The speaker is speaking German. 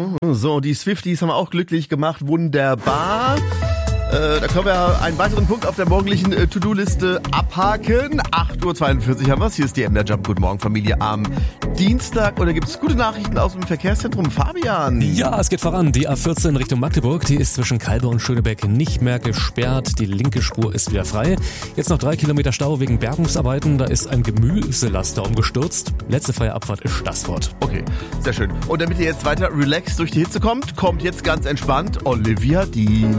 So, die Swifties haben wir auch glücklich gemacht. Wunderbar. Da können wir einen weiteren Punkt auf der morgendlichen To-Do-Liste abhaken. 8.42 Uhr haben wir es. Hier ist die MDR Jump. Guten Morgen, Familie, am Dienstag. Oder gibt es gute Nachrichten aus dem Verkehrszentrum? Fabian? Ja, es geht voran. Die A14 Richtung Magdeburg, die ist zwischen Calbe und Schönebeck nicht mehr gesperrt. Die linke Spur ist wieder frei. Jetzt noch 3 Kilometer Stau wegen Bergungsarbeiten. Da ist ein Gemüselaster umgestürzt. Letzte freie Abfahrt ist Stassfurt. Okay, sehr schön. Und damit ihr jetzt weiter relaxed durch die Hitze kommt jetzt ganz entspannt Olivia Dean.